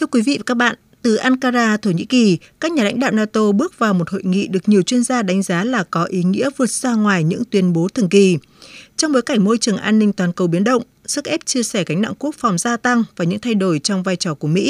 Thưa quý vị và các bạn, từ Ankara, Thổ Nhĩ Kỳ, các nhà lãnh đạo NATO bước vào một hội nghị được nhiều chuyên gia đánh giá là có ý nghĩa vượt xa ngoài những tuyên bố thường kỳ. Trong bối cảnh môi trường an ninh toàn cầu biến động, sức ép chia sẻ gánh nặng quốc phòng gia tăng và những thay đổi trong vai trò của Mỹ,